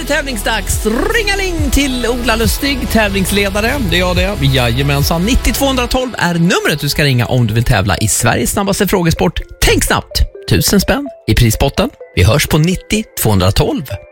tävlingsdags. Ringaling till Ola Lustig, tävlingsledare. Det är jag det. Jajamensan. 90-212 är numret du ska ringa om du vill tävla i Sveriges snabbaste frågesport. Tänk snabbt. 1000 spänn i prispotten. Vi hörs på 90-212.